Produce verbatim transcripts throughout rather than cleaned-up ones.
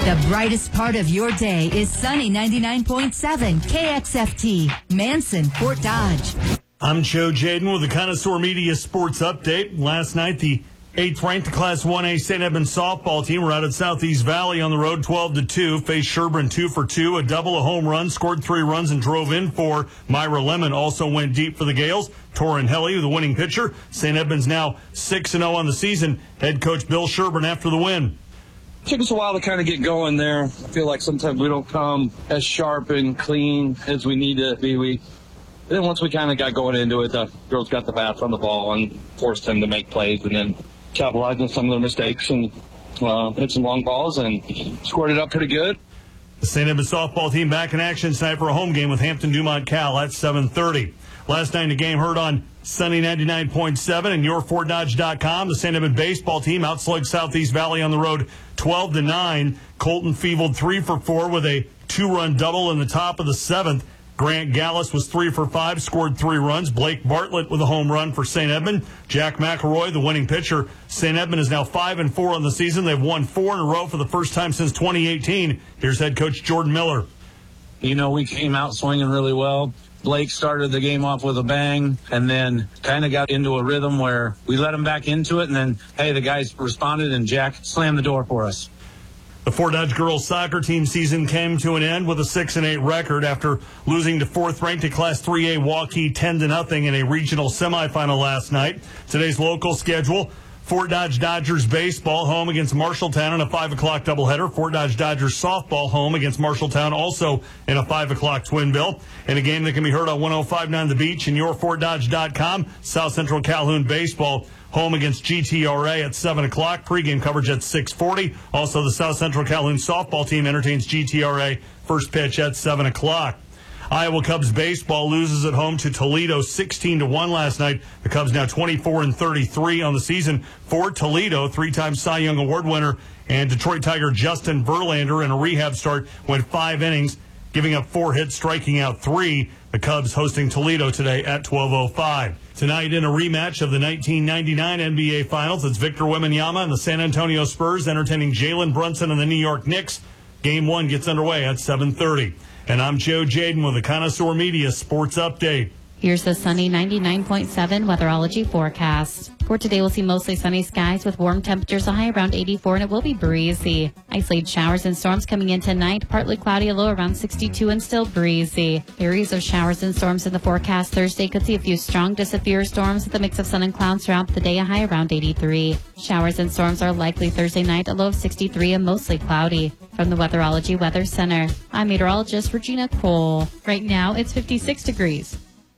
The brightest part of your day is Sunny ninety-nine point seven K X F T, Manson, Fort Dodge. I'm Joe Jaden with the Connoisseur Media Sports Update. Last night, the eighth-ranked Class one A Saint Edmunds softball team were out at Southeast Valley on the road twelve to two, faced Sherburne two for two, a double, a home run, scored three runs, and drove in four. Myra Lemon also went deep for the Gales. Torin Helly, the winning pitcher. Saint Edmunds now six and oh on the season. Head coach Bill Sherburne after the win. Took us a while to kind of get going there. I feel like sometimes we don't come as sharp and clean as we need to be. We then once we kind of got going into it, the girls got the bats on the ball and forced them to make plays, and then capitalized on some of their mistakes and uh, hit some long balls and scored it up pretty good. The Saint Edmunds softball team back in action tonight for a home game with Hampton Dumont Cal at seven thirty. Last night, the game heard on Sunny ninety-nine point seven and your fort dodge dot com. The Saint Edmunds baseball team outslugged Southeast Valley on the road twelve to nine. Colton Feebled three for four with a two-run double in the top of the seventh. Grant Gallus was three for five, scored three runs. Blake Bartlett with a home run for Saint Edmunds. Jack McElroy, the winning pitcher. Saint Edmunds is now five and four on the season. They've won four in a row for the first time since twenty eighteen. Here's head coach Jordan Miller. You know, we came out swinging really well. Blake started the game off with a bang and then kind of got into a rhythm where we let him back into it, and then, hey, the guys responded, and Jack slammed the door for us. The Fort Dodge girls soccer team season came to an end with a six and eight record after losing to fourth-ranked Class three A Waukee ten to nothing in a regional semifinal last night. Today's local schedule: Fort Dodge Dodgers baseball home against Marshalltown in a five o'clock doubleheader. Fort Dodge Dodgers softball home against Marshalltown also in a five o'clock twin bill. In a game that can be heard on one oh five point nine The Beach and your fort dodge dot com, South Central Calhoun baseball home against G T R A at seven o'clock. Pregame coverage at six forty. Also, the South Central Calhoun softball team entertains G T R A. First pitch at seven o'clock. Iowa Cubs baseball loses at home to Toledo sixteen to one last night. The Cubs now twenty-four and thirty-three on the season. For Toledo, three-time Cy Young Award winner and Detroit Tiger Justin Verlander in a rehab start went five innings, giving up four hits, striking out three. The Cubs hosting Toledo today at twelve oh five. Tonight in a rematch of the nineteen ninety-nine N B A Finals, it's Victor Wembanyama and the San Antonio Spurs entertaining Jalen Brunson and the New York Knicks. Game one gets underway at seven thirty. And I'm Joe Jaden with the Connoisseur Media Sports Update. Here's the Sunny ninety-nine point seven Weatherology forecast. For today, we'll see mostly sunny skies with warm temperatures, a high around eighty-four, and it will be breezy. Isolated showers and storms coming in tonight, partly cloudy, a low around sixty-two, and still breezy. Areas of showers and storms in the forecast Thursday could see a few strong to severe storms with a mix of sun and clouds throughout the day, a high around eighty-three. Showers and storms are likely Thursday night, a low of sixty-three, and mostly cloudy. From the Weatherology Weather Center, I'm meteorologist Regina Cole. Right now, it's fifty-six degrees.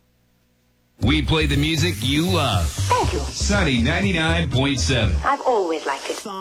We play the music you love. Thank you. Sunny ninety-nine point seven. I've always liked it.